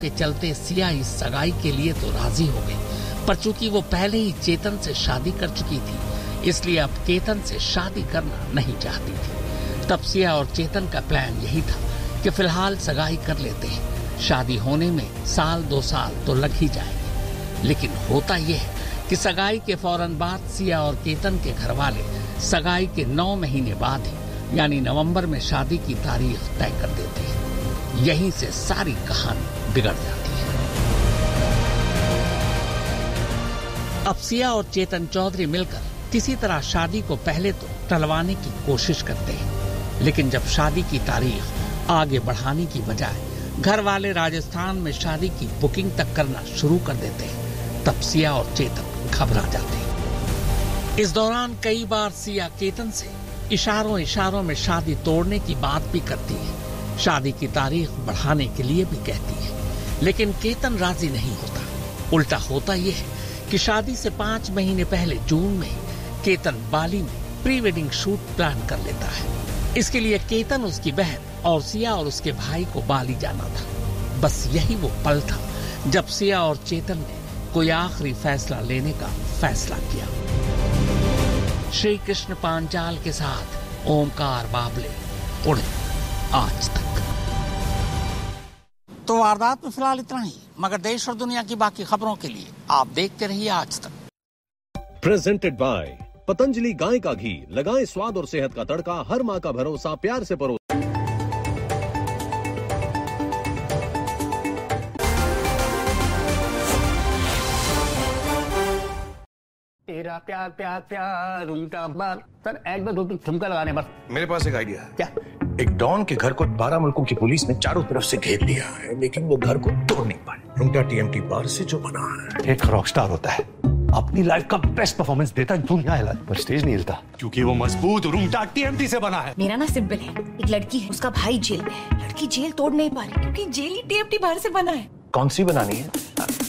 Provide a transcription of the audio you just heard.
के चलते सिया इस सगाई के लिए तो राजी हो गई, पर चूंकि वो पहले ही चेतन से शादी कर चुकी थी, इसलिए अब केतन से शादी करना नहीं चाहती थी। तब सिया और चेतन का प्लान यही था कि फिलहाल सगाई कर लेते हैं, शादी होने में 1-2 साल तो लग ही जाएंगे। लेकिन होता यह है कि सगाई के फौरन बाद सिया और केतन के घर वाले सगाई के 9 महीने बाद ही यानी नवंबर में शादी की तारीख तय कर देते हैं। यहीं से सारी कहानी बिगड़ जाती है। अब सिया और चेतन चौधरी मिलकर किसी तरह शादी को पहले तो टलवाने की कोशिश करते हैं, लेकिन जब शादी की तारीख आगे बढ़ाने की बजाय घर वाले राजस्थान में शादी की बुकिंग तक करना शुरू कर देते हैं, तब सिया और चेतन घबरा जाते हैं। इस दौरान कई बार सिया केतन से इशारों में शादी तोड़ने की बात भी करती है, शादी की तारीख बढ़ाने के लिए भी कहती है, लेकिन केतन राजी नहीं होता। उल्टा होता यह है कि शादी से 5 महीने पहले जून में केतन बाली में प्री वेडिंग शूट प्लान कर लेता है। इसके लिए केतन, उसकी बहन और सिया और उसके भाई को बाली जाना था। बस यही वो पल था जब सिया और चेतन ने कोई आखिरी फैसला लेने का फैसला किया। श्री कृष्ण पांचाल के साथ ओमकार बाबले, पुणे, आज तक। तो वारदात में फिलहाल इतना ही, मगर देश और दुनिया की बाकी खबरों के लिए आप देखते रहिए आज तक। प्रेजेंटेड बाय पतंजलि गाय का घी, लगाएं स्वाद और सेहत का तड़का, हर माँ का भरोसा, प्यार से परोसा। तेरा प्यार प्यार प्यार उल्टा बार। सर एक बार 2 ठुमका लगाने बस। मेरे पास एक आइडिया है। क्या? एक डॉन के घर को 12 मुल्कों की पुलिस ने चारों तरफ से घेर लिया है, लेकिन वो घर को तोड़ नहीं पाए। रुंगटा टीएमटी बार से जो बना है, एक रॉकस्टार होता है, अपनी लाइफ का बेस्ट परफॉर्मेंस देता है, दुनिया हिला पर स्टेज नहीं हिलता, क्योंकि वो मजबूत रुंगटा टीएमटी से बना है। मेरा ना सिंपल है, एक लड़की है, उसका भाई जेल में है, लड़की जेल तोड़ नहीं पा रही क्योंकि जेल ही टीएमटी बाहर से बना है। कौन सी बनानी है?